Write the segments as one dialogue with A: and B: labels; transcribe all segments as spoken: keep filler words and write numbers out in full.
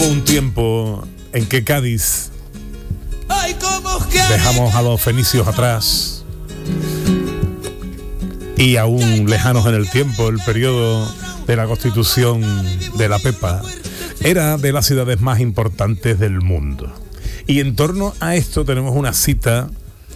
A: Hubo un tiempo en que Cádiz, dejamos a los fenicios atrás, y aún lejanos en el tiempo, el periodo de la Constitución de la Pepa, era de las ciudades más importantes del mundo. Y en torno a esto tenemos una cita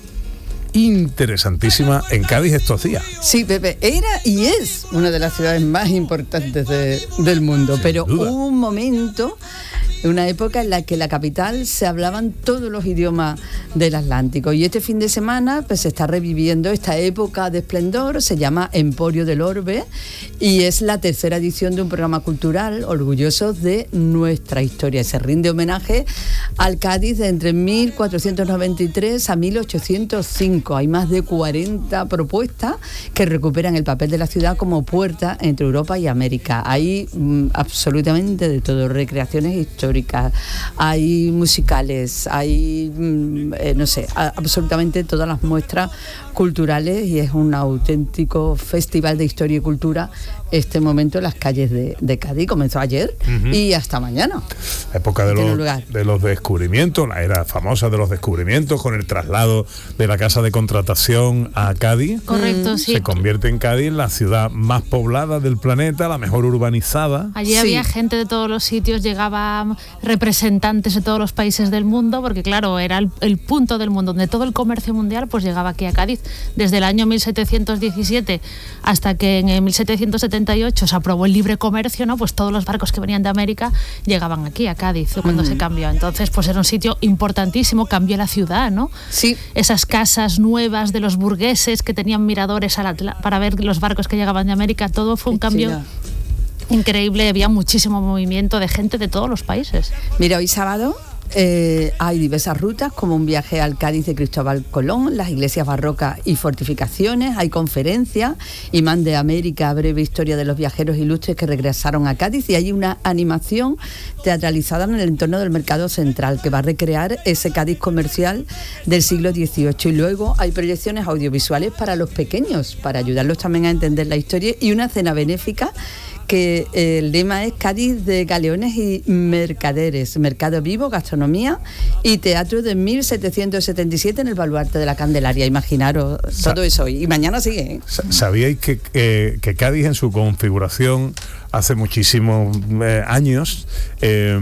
A: interesantísima en Cádiz estos días.
B: Sí, Pepe, era y es una de las ciudades más importantes de, del mundo, sin pero duda. Hubo un momento, una época en la que la capital se hablaban todos los idiomas del Atlántico, y este fin de semana pues se está reviviendo esta época de esplendor. Se llama Emporio del Orbe y es la tercera edición de un programa cultural orgullosos de nuestra historia. Se rinde homenaje al Cádiz de entre mil cuatrocientos noventa y tres a mil ochocientos cinco. Hay más de cuarenta propuestas que recuperan el papel de la ciudad como puerta entre Europa y América. Hay mm, absolutamente de todo, recreaciones históricas, hay musicales, hay, mm, eh, no sé, a, absolutamente todas las muestras culturales, y es un auténtico festival de historia y cultura este momento en las calles de, de Cádiz. Comenzó ayer uh-huh. y hasta mañana.
A: La época de los, de los descubrimientos, la era famosa de los descubrimientos, con el traslado de la casa de contratación a Cádiz.
C: Correcto, sí.
A: Se convierte en Cádiz la ciudad más poblada del planeta, la mejor urbanizada.
C: Allí
A: sí.
C: había gente de todos los sitios, llegaban representantes de todos los países del mundo, porque claro, era el, el punto del mundo donde todo el comercio mundial pues llegaba aquí a Cádiz. Desde el año mil setecientos diecisiete hasta que en mil setecientos setenta y ocho se aprobó el libre comercio, ¿no? Pues todos los barcos que venían de América llegaban aquí a Cádiz cuando mm. se cambió. Entonces, pues era un sitio importantísimo, cambió la ciudad, ¿no?
B: Sí.
C: Esas casas nuevas de los burgueses que tenían miradores al Atl- para ver los barcos que llegaban de América, todo fue un
B: Qué
C: cambio
B: chida.
C: increíble. Había muchísimo movimiento de gente de todos los países.
B: Mira, hoy sábado Eh, hay diversas rutas, como un viaje al Cádiz de Cristóbal Colón, las iglesias barrocas y fortificaciones, hay conferencias, Imán de América, breve historia de los viajeros ilustres que regresaron a Cádiz, y hay una animación teatralizada en el entorno del Mercado Central que va a recrear ese Cádiz comercial del siglo dieciocho, y luego hay proyecciones audiovisuales para los pequeños, para ayudarlos también a entender la historia, y una cena benéfica que el lema es Cádiz de galeones y mercaderes, mercado vivo, gastronomía y teatro de mil setecientos setenta y siete en el baluarte de la Candelaria. Imaginaros
A: Sa-
B: todo eso hoy. Y mañana sigue, ¿eh?
A: ¿Sabíais que, que, que Cádiz en su configuración hace muchísimos eh, años... Eh,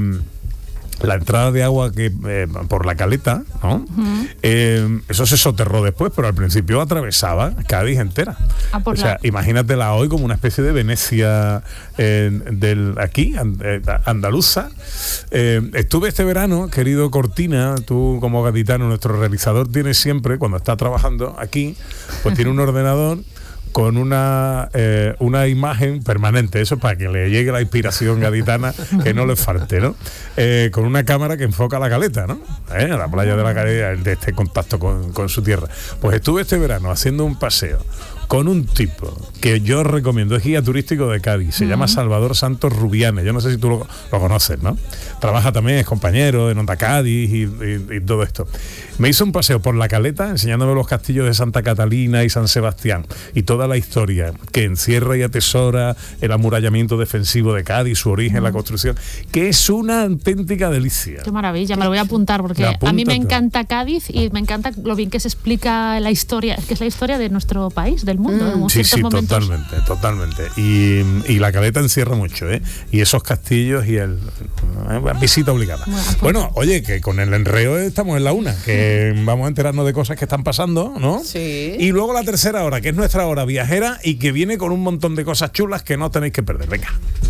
A: la entrada de agua que eh, por la caleta, ¿no? Uh-huh. Eh, eso se soterró después, pero al principio atravesaba Cádiz entera.
C: Ah, por
A: o sea,
C: la...
A: imagínatela hoy como una especie de Venecia eh, del aquí, and, eh, andaluza. Eh, estuve este verano, querido Cortina, tú como gaditano, nuestro realizador tiene siempre, cuando está trabajando aquí, pues tiene un ordenador con una eh, una imagen permanente, eso para que le llegue la inspiración gaditana, que no le falte, ¿no? Eh, con una cámara que enfoca la caleta, ¿no? ¿Eh? A la playa de la caleta, de este contacto con, con su tierra. Pues estuve este verano haciendo un paseo con un tipo que yo recomiendo, es guía turístico de Cádiz, se uh-huh. llama Salvador Santos Rubianes, yo no sé si tú lo, lo conoces, ¿no? Trabaja también, es compañero de Nota Cádiz y, y, y todo esto. Me hizo un paseo por la caleta enseñándome los castillos de Santa Catalina y San Sebastián y toda la historia que encierra y atesora el amurallamiento defensivo de Cádiz, su origen, uh-huh. la construcción, que es una auténtica delicia.
C: Qué maravilla, me lo voy a apuntar porque a mí me encanta Cádiz y me encanta lo bien que se explica la historia, que es la historia de nuestro país, del mundo. Mm.
A: Sí, sí, momentos. totalmente, totalmente. Y, y la caleta encierra mucho, ¿eh? Y esos castillos y el... Eh, visita obligada. Bueno, pues, bueno, oye, que con el enreo estamos en la una, que vamos a enterarnos de cosas que están pasando, ¿no?
B: Sí.
A: Y luego la tercera hora, que es nuestra hora viajera y que viene con un montón de cosas chulas que no tenéis que perder. Venga.